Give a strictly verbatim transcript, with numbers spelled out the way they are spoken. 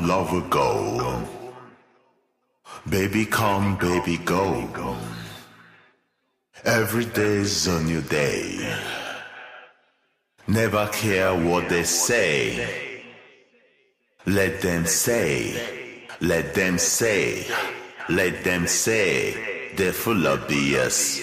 Lover go. Baby come, baby go. Every day's a new day. Never care what they say. Let them say, let them say, let them say. They're full of B S.